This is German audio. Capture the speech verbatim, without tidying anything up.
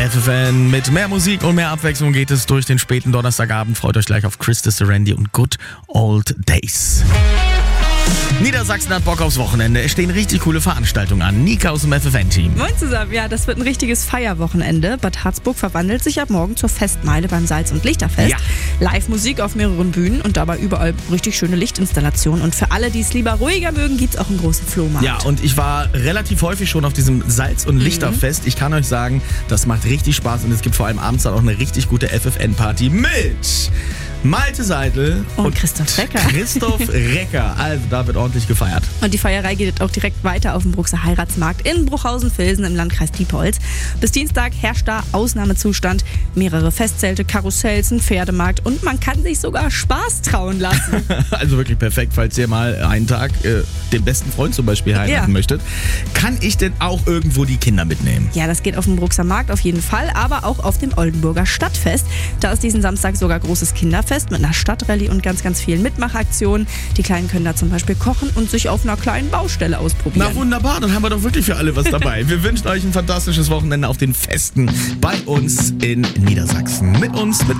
F F N mit mehr Musik und mehr Abwechslung geht es durch den späten Donnerstagabend. Freut euch gleich auf Christa Serendi und Good Old Days. Niedersachsen hat Bock aufs Wochenende. Es stehen richtig coole Veranstaltungen an. Nika aus dem F F N-Team. Moin zusammen, ja, das wird ein richtiges Feierwochenende. Bad Harzburg verwandelt sich ab morgen zur Festmeile beim Salz- und Lichterfest. Ja. Live-Musik auf mehreren Bühnen und dabei überall richtig schöne Lichtinstallationen. Und für alle, die es lieber ruhiger mögen, gibt es auch einen großen Flohmarkt. Ja, und ich war relativ häufig schon auf diesem Salz- und Lichterfest. Ich kann euch sagen, das macht richtig Spaß und es gibt vor allem abends dann auch eine richtig gute F F N-Party mit Malte Seidel und, und Christoph Recker. Christoph Recker. Also da wird ordentlich gefeiert. Und die Feierei geht auch direkt weiter auf dem Bruxer Heiratsmarkt in Bruchhausen-Vilsen im Landkreis Diepholz. Bis Dienstag herrscht da Ausnahmezustand. Mehrere Festzelte, Karussells, ein Pferdemarkt und man kann sich sogar Spaß trauen lassen. Also wirklich perfekt, falls ihr mal einen Tag äh, den besten Freund zum Beispiel heiraten Ja. möchtet. Kann ich denn auch irgendwo die Kinder mitnehmen? Ja, das geht auf dem Bruxer Markt auf jeden Fall, aber auch auf dem Oldenburger Stadtfest. Da ist diesen Samstag sogar großes Kinderfest mit einer Stadtrallye und ganz, ganz vielen Mitmachaktionen. Die Kleinen können da zum Beispiel kochen und sich auf einer kleinen Baustelle ausprobieren. Na wunderbar, dann haben wir doch wirklich für alle was dabei. Wir wünschen euch ein fantastisches Wochenende auf den Festen bei uns in Niedersachsen. Mit uns, mit